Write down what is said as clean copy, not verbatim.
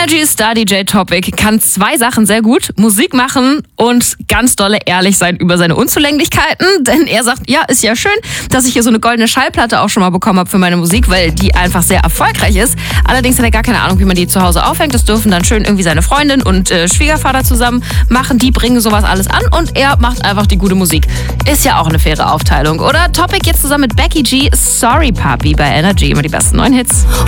Energy Star DJ Topic kann 2 Sachen sehr gut. Musik machen und ganz dolle ehrlich sein über seine Unzulänglichkeiten. Denn er sagt, ja, ist ja schön, dass ich hier so eine goldene Schallplatte auch schon mal bekommen habe für meine Musik, weil die einfach sehr erfolgreich ist. Allerdings hat er gar keine Ahnung, wie man die zu Hause aufhängt. Das dürfen dann schön irgendwie seine Freundin und Schwiegervater zusammen machen. Die bringen sowas alles an und er macht einfach die gute Musik. Ist ja auch eine faire Aufteilung, oder? Topic jetzt zusammen mit Becky G, Sorry Papi bei Energy. Immer die besten neuen Hits.